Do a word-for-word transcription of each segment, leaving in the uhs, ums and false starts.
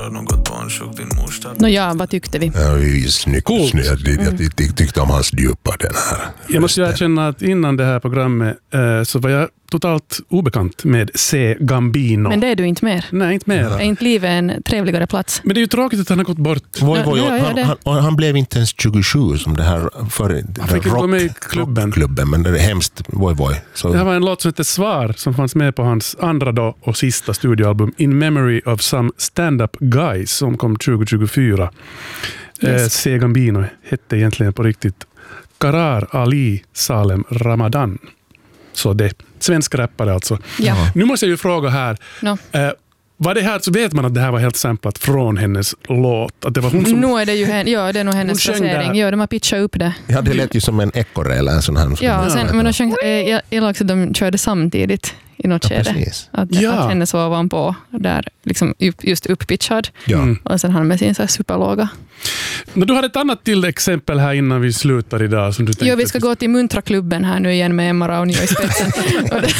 har de gått barnsjuk din morsa. Nå ja, vad tyckte vi? Ja, det är snyggt. Coolt. snyggt. Jag, jag, jag, jag tyckte om hans djupa den här. Jag måste ju erkänna att innan det här programmet eh, så var jag totalt obekant med C. Gambino. Men det är du inte mer. Nej, inte mer. Är inte livet en trevligare plats? Men det är ju tråkigt att han har gått bort. Voi, voi, Ja, ja, ja, han, det. han, och han blev inte ens tjugosju som det här för Han fick inte gå med i klubben. klubben, men det är hemskt. Voi, voi. Så, Det här var en låt som heter Svar som fanns med på hans andra då och sista studioalbum In Memory of Some Stand-Up Guys som kom tjugo tjugofyra. Yes. Eh, C. Gambino hette egentligen på riktigt Karar Ali Salem Ramadan. Så det svenska rappare alltså. Ja. Nu måste jag ju fråga här. No. Eh, var det här så vet man att det här var helt samplat från hennes låt? Att det var hon som... Nu är det ju hen, ja, det är nog hennes Hon sjöng placering. där. Ja, de har pitchat upp det. ja, det lät ju som en ekorre eller en sån här. Ja, sen, men de sjöng, eh, jag gillar också att de körde samtidigt i något Ja, skede. precis. Att, Ja. att hennes var ovanpå där, liksom upp, just upppitchad. Ja. Mm. Och sen han med sin så här superlåga. Men du har ett annat till exempel här innan vi slutar idag. Som du tänkte Jo, vi ska gå till Muntra-klubben här nu igen med Emma Raunio i spetsen. Och det-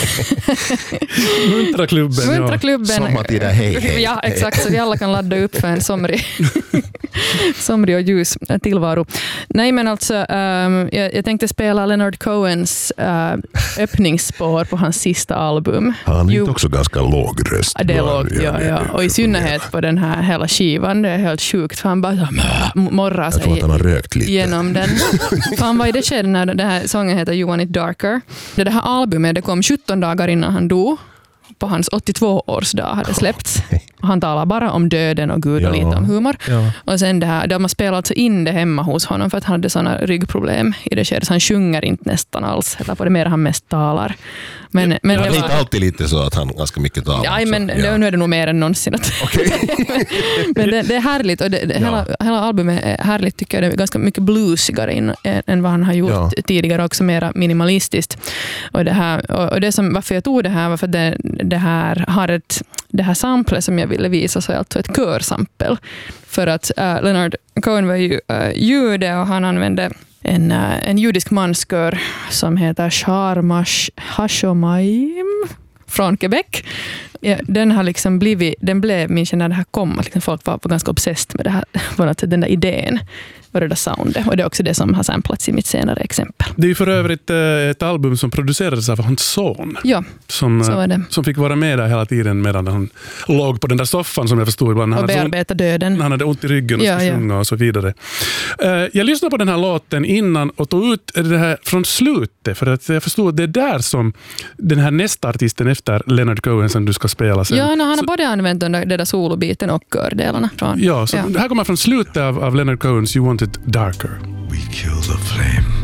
Muntra-klubben. Ja. Muntra-klubben. Sommartida, hej, hej. Ja, exakt. Så vi alla kan ladda upp för en somrig, somrig och ljus tillvaro. Nej, men alltså, um, jag, jag tänkte spela Leonard Cohens uh, öppningsspår på hans sista album. Han är You- inte också ganska låg röst. Ja, det är lågt, ja, ja. Och i synnerhet på den här hela skivan, det är helt sjukt. För han bara så här, morrar Jag tror sig att han har rökt lite. genom den. För han var i det skedet när den här sången heter You Want It Darker. Det här albumet det kom sjutton dagar innan han dog. På hans åttiotvå-årsdag hade släppts. Och han talar bara om döden och Gud och Ja. lite om humor. Ja. Och sen det här, de har spelat alltså in det hemma hos honom för att han hade såna ryggproblem i det skedet. Så han sjunger inte nästan alls. Eller på det mer han mest talar. Men, men Det det är var... inte alltid lite så att han ganska mycket talar. Ja, men så, det, nu är det nog mer än någonsin. Att men det, det är härligt och det, det, Ja. hela, hela albumet är härligt tycker jag. Det är ganska mycket bluesigare in, än, än vad han har gjort Ja. tidigare, också mer minimalistiskt. Och det, här, och, och det som, varför jag tog det här var för att det, det här har ett det här samplet som jag ville visa så är alltså ett körsampel. För att uh, Leonard Cohen var ju uh, jude och han använde en, uh, en judisk manskör som heter Sharmash Hashomaim från Quebec. Ja, den har liksom blivit, den blev, minns jag när det här kom, att liksom folk var ganska obsessed med det här, var att den där idén och det där soundet. Och det är också det som har samplats i mitt senare exempel. Det är ju för övrigt eh, ett album som producerades av hans son. Ja, Som, så är det. som fick vara med där hela tiden medan han låg på den där soffan som jag förstod ibland. Han Och hade ont, bearbeta döden. han hade ont i ryggen och Ja, skulle ja. sjunga och så vidare. Eh, jag lyssnade på den här låten innan och tog ut det här från slutet. För att jag förstod att det är där som den här nästa artisten efter Leonard Cohen som du ska spela sen. Ja, no, han har Så- både använt den där, den där solobiten och kördelarna från. Ja, så det här kommer från slutet av, av Leonard Cohens You Want It Darker. We kill the flame.